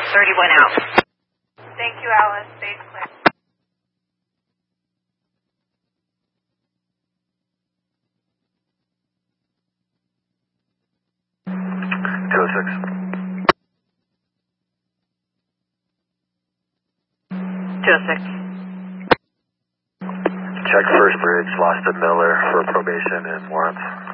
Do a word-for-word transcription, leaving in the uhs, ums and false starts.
thirty-one out. Thank you, Alice. Stage clear. two oh six. two oh six. Check first bridge, lost to Miller for probation and warrants.